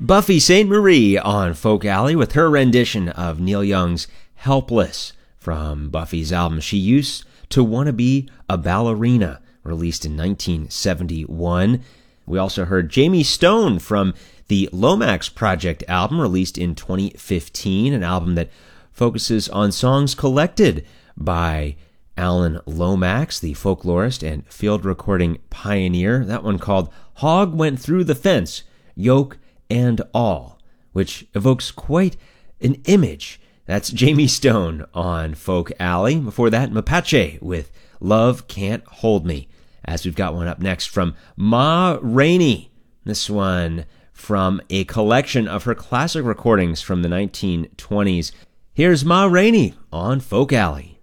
Buffy Sainte-Marie on Folk Alley with her rendition of Neil Young's Helpless from Buffy's album She Used to Wanna Be a Ballerina, released in 1971. We also heard Jamie Stone from the Lomax Project album, released in 2015, an album that focuses on songs collected by Alan Lomax, the folklorist and field recording pioneer. That one called Hog Went Through the Fence, Yoke and All, which evokes quite an image. That's Jamie Stone on Folk Alley. Before that, Mapache with Love Can't Hold Me, as we've got one up next from Ma Rainey. This one from a collection of her classic recordings from the 1920s. Here's Ma Rainey on Folk Alley.